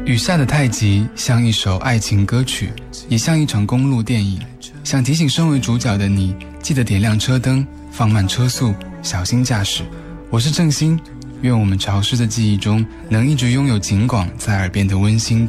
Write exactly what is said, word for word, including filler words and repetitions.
雨下的太急，像一首爱情歌曲，也像一场公路电影。想提醒身为主角的你，记得点亮车灯，放慢车速，小心驾驶。我是郑兴，愿我们潮湿的记忆中能一直拥有警广在耳边的温馨